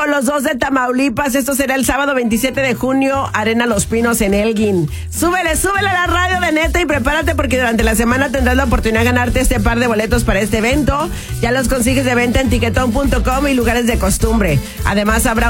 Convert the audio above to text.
Los dos de Tamaulipas, esto será el sábado 27 de junio, Arena Los Pinos en Elgin. Súbele a la radio de Neta y prepárate porque durante la semana tendrás la oportunidad de ganarte este par de boletos para este evento. Ya los consigues de venta en tiquetón.com y lugares de costumbre. Además habrá